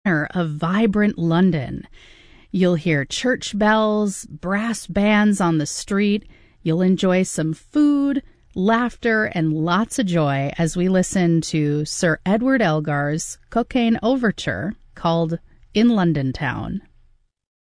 center of vibrant London. You'll hear church bells, brass bands on the street. You'll enjoy some food, laughter, and lots of joy as we listen to Sir Edward Elgar's Cockaigne Overture called In London Town.